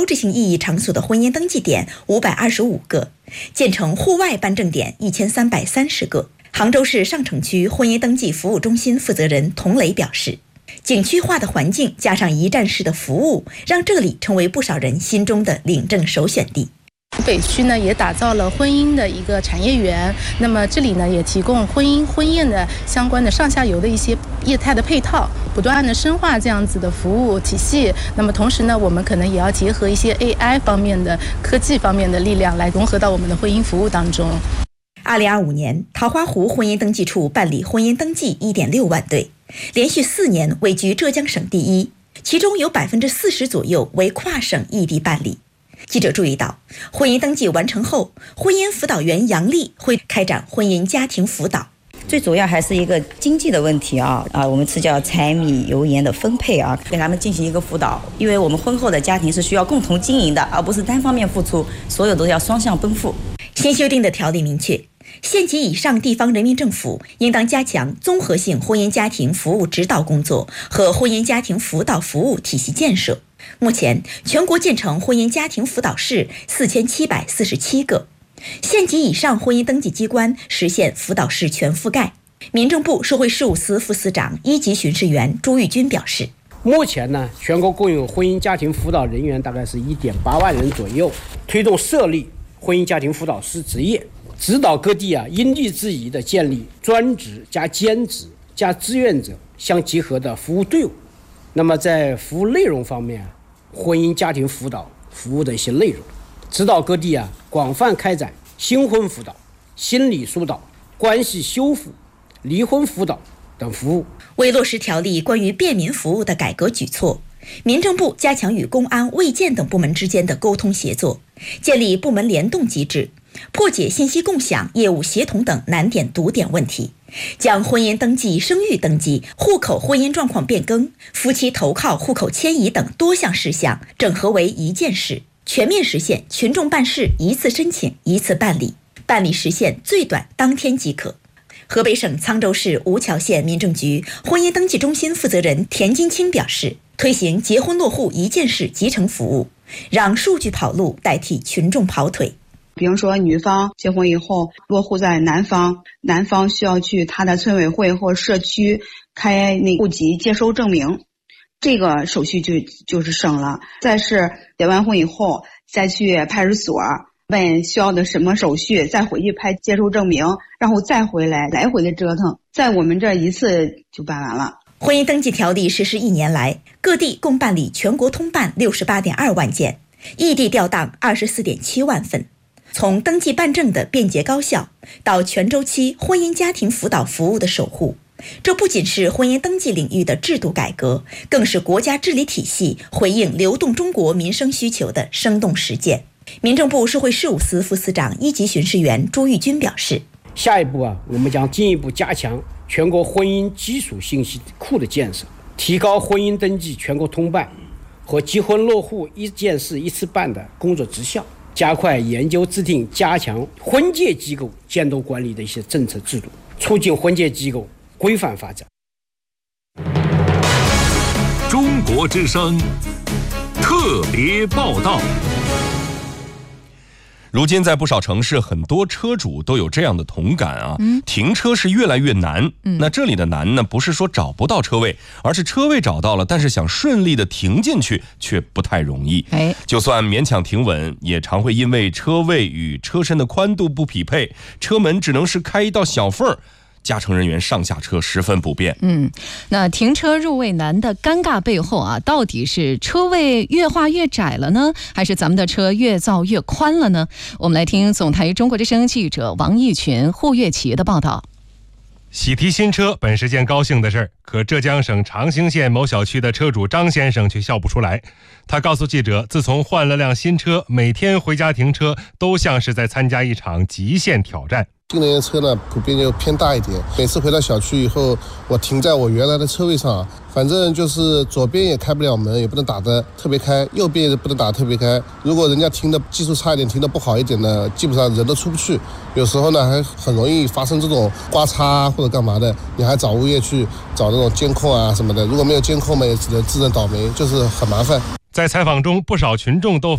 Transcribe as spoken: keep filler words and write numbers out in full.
制性意义场所的婚姻登记点五百二十五个，建成户外办证点一千三百三十个。杭州市上城区婚姻登记服务中心负责人童磊表示，景区化的环境加上一站式的服务，让这里成为不少人心中的领证首选地。 北区呢也打造了婚姻的一个产业园，那么这里呢也提供婚姻婚宴的相关的上下游的一些业态的配套，不断的深化这样子的服务体系。那么同时呢，我们可能也要结合一些 A I 方面的科技方面的力量来融合到我们的婚姻服务当中。 二零二五年，桃花湖婚姻登记处办理婚姻登记一点六万对，连续四年位居浙江省第一，其中有百分之四十左右为跨省异地办理。记者注意到，婚姻登记完成后，婚姻辅导员杨丽会开展婚姻家庭辅导。 最主要还是一个经济的问题啊啊，我们是叫柴米油盐的分配啊，给他们进行一个辅导。因为我们婚后的家庭是需要共同经营的，而不是单方面付出，所有都要双向奔赴。 新修订的条例明确，县级以上地方人民政府应当加强综合性婚姻家庭服务指导工作和婚姻家庭辅导服务体系建设。目前，全国建成婚姻家庭辅导室四千七百四十七个，县级以上婚姻登记机关实现辅导室全覆盖。民政部社会事务司副司长、一级巡视员朱玉军表示， 目前呢，全国共有婚姻家庭辅导人员大概是一点八万人左右，推动设立婚姻家庭辅导师职业，指导各地啊因地制宜的建立专职加兼职加志愿者相结合的服务队伍。那么在服务内容方面，婚姻家庭辅导服务的一些内容，指导各地啊广泛开展新婚辅导、心理疏导、关系修复、离婚辅导等服务。 为落实条例关于便民服务的改革举措，民政部加强与公安、卫健等部门之间的沟通协作，建立部门联动机制，破解信息共享、业务协同等难点堵点问题，将婚姻登记、生育登记、户口婚姻状况变更、夫妻投靠、户口迁移等多项事项整合为一件事，全面实现群众办事一次申请一次办理，办理时限最短当天即可。河北省沧州市吴桥县民政局婚姻登记中心负责人田金清表示，推行结婚落户一件事集成服务，让数据跑路代替群众跑腿。 比如说女方结婚以后落户在男方，男方需要去他的村委会或社区开那户籍接收证明，这个手续就就是省了。再是结完婚以后再去派出所问需要的什么手续，再回去拍接收证明，然后再回来，来回的折腾，在我们这一次就办完了。 婚姻登记条例实施一年来，各地共办理全国通办六十八点二万件，异地调档二十四点七万份。从登记办证的便捷高效，到全周期婚姻家庭辅导服务的守护，这不仅是婚姻登记领域的制度改革，更是国家治理体系回应流动中国民生需求的生动实践。民政部社会事务司副司长、一级巡视员朱玉军表示， 下一步啊，我们将进一步加强全国婚姻基础信息库的建设，提高婚姻登记全国通办和结婚落户一件事一次办的工作绩效，加快研究制定加强婚介机构监督管理的一些政策制度，促进婚介机构规范发展。 中国之声特别报道。如今在不少城市，很多车主都有这样的同感啊，嗯、停车是越来越难。嗯、那这里的难呢，不是说找不到车位，而是车位找到了，但是想顺利的停进去却不太容易。哎，就算勉强停稳，也常会因为车位与车身的宽度不匹配，车门只能是开一道小缝儿。加程人员上下车十分不便。 嗯，那停车入位难的尴尬背后啊，到底是车位越画越窄了呢，还是咱们的车越造越宽了呢？我们来听总台中国之声记者王义群、胡月琪的报道。 喜提新车本是件高兴的事儿，可浙江省长兴县某小区的车主张先生却笑不出来。他告诉记者，自从换了辆新车，每天回家停车都像是在参加一场极限挑战。 今年的车呢，普遍就偏大一点。每次回到小区以后，我停在我原来的车位上，反正就是左边也开不了门，也不能打得特别开，右边也不能打得特别开。如果人家停的技术差一点，停的不好一点呢，基本上人都出不去。有时候呢，还很容易发生这种刮擦或者干嘛的，你还找物业去找那种监控啊什么的。如果没有监控嘛，也只能自认倒霉，就是很麻烦。 在采访中，不少群众都